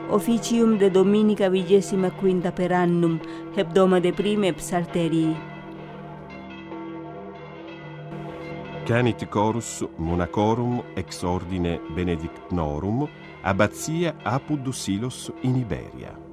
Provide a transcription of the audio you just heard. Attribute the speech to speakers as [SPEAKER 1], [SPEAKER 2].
[SPEAKER 1] officium de Dominica 25 per annum, hebdomade prime psalterii.
[SPEAKER 2] Canit chorus monacorum ex ordine benedictnorum, abbazia Apud Silos in Iberia.